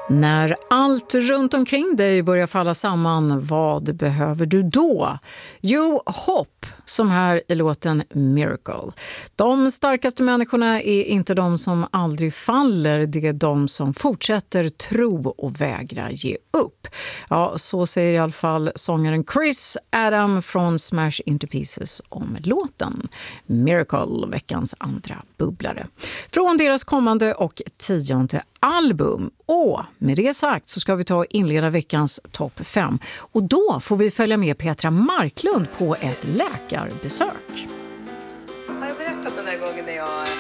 När allt runt omkring dig börjar falla samman, vad behöver du då? Jo, hopp, som här i låten Miracle. De starkaste människorna är inte de som aldrig faller, det är de som fortsätter tro och vägra ge upp. Ja, så säger i alla fall sångaren Chris Adam från Smash Into Pieces om låten Miracle, veckans andra bubblare. Från deras kommande och 10:e album. Och med det sagt så ska vi ta och inleda veckans topp 5. Och då får vi följa med Petra Marklund på ett läkarbesök. Har jag berättat den där gången när jag